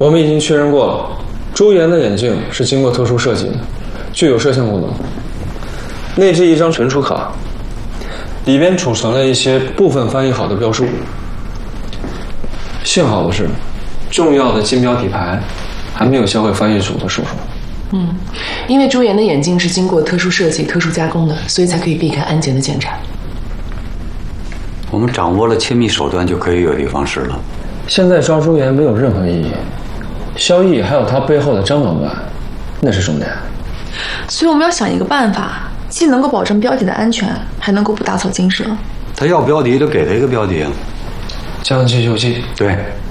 我们已经确认过了，朱颜的眼镜是经过特殊设计的，具有摄像功能。内置一张存储卡，里边储存了一些部分翻译好的标书。幸好的是，重要的金标底牌还没有销给翻译组的叔叔。 因为朱颜的眼镜是经过特殊设计、特殊加工的，所以才可以避开安检的检查。 我们掌握了窃密手段，就可以有的放矢了。 现在抓朱颜没有任何意义，萧毅还有他背后的张老板，那是重点。 所以我们要想一个办法，既能够保证标题的安全，还能够不打草惊蛇。 他要标题，就给他一个标题啊。 将计就计。 对。